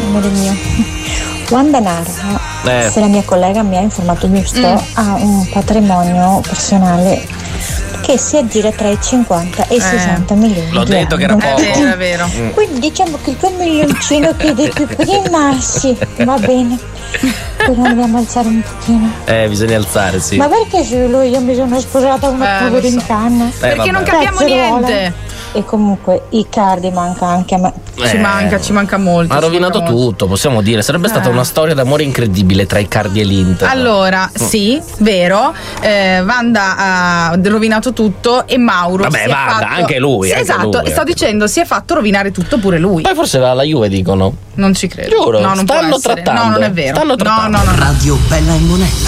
amore mio. Wanda Nara, se la mia collega mi ha informato giusto, ha un patrimonio personale che si aggira tra i 50 e i 60 milioni. L'ho detto che era poco. È vero. Quindi diciamo che il tuo milioncino che hai detto prima, sì, va bene. Però dobbiamo alzare un pochino. Bisogna alzare, sì. Ma perché solo io mi sono sposata una povera in canna? Perché non capiamo niente. E comunque Icardi manca anche a me. Ci manca molto. Ha rovinato tutto, possiamo dire. Sarebbe stata una storia d'amore incredibile tra Icardi e l'Inter. Allora, sì, vero. Wanda ha rovinato tutto e Mauro. Vabbè, Wanda, anche lui. Sì, anche esatto, lui. sto dicendo, si è fatto rovinare tutto pure lui. Poi forse va alla Juve, dicono. Non ci credo. Giuro, no, non stanno può essere. trattando. No, non è vero. Stanno trattando. No. Radio Bella e Monella.